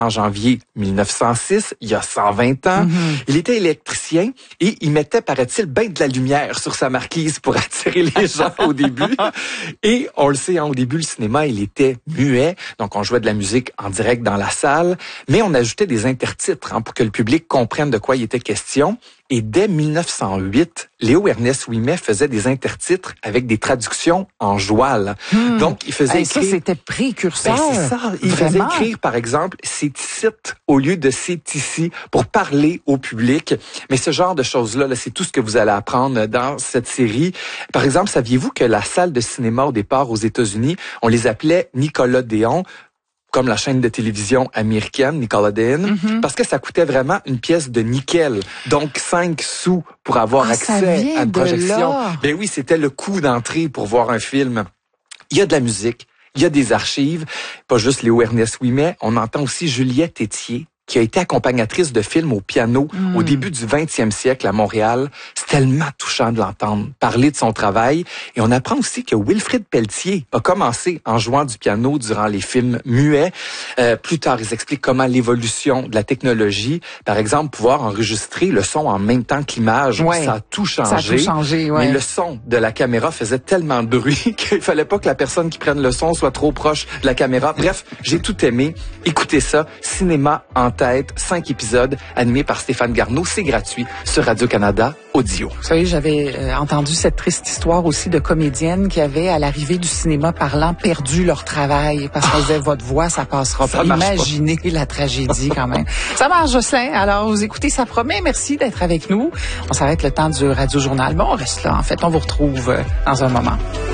en janvier 1906, il y a 120 ans. Il était électricien et il mettait, paraît-il, bien de la lumière sur sa marquise pour attirer les gens au début. Et on le sait, au début, le cinéma, il était muet. Donc, on jouait de la musique en direct dans la salle, mais on ajoutait des intertitres pour que le public comprenne de quoi il était question. Et dès 1908, Léo Ernest Ouimet faisait des intertitres avec des traductions en joual. Donc, il faisait écrire... Ça, c'était précurseur. C'est ça. Il faisait écrire, par exemple, « c'est ici » au lieu de « c'est ici » pour parler au public. Mais ce genre de choses-là, c'est tout ce que vous allez apprendre dans cette série. Par exemple, saviez-vous que la salle de cinéma, au départ, aux États-Unis, on les appelait Nickelodeon, comme la chaîne de télévision américaine, Nickelodeon, parce que ça coûtait vraiment une pièce de nickel. Donc, 5 sous pour avoir accès à une projection. Ben oui, c'était le coût d'entrée pour voir un film. Il y a de la musique, il y a des archives, pas juste Léo Ernest Ouimet, on entend aussi Juliette Étier, qui a été accompagnatrice de films au piano au début du 20e siècle à Montréal. C'est tellement touchant de l'entendre parler de son travail. Et on apprend aussi que Wilfrid Pelletier a commencé en jouant du piano durant les films muets. Plus tard, ils expliquent comment l'évolution de la technologie, par exemple, pouvoir enregistrer le son en même temps que l'image, ça a tout changé. Ça a tout changé, Mais le son de la caméra faisait tellement de bruit qu'il fallait pas que la personne qui prenne le son soit trop proche de la caméra. Bref, j'ai tout aimé. Écoutez ça, Cinéma en tête, 5 épisodes, animés par Stéphane Garneau. C'est gratuit sur Radio-Canada Audio. Vous savez, j'avais entendu cette triste histoire aussi de comédiennes qui avaient, à l'arrivée du cinéma parlant, perdu leur travail parce qu'elles disaient, votre voix, ça passera pas. Imaginez la tragédie quand même. Ça marche, Jocelyn. Alors, vous écoutez, ça promet. Merci d'être avec nous. On s'arrête le temps du Radio-Journal. Bon, on reste là. En fait, on vous retrouve dans un moment.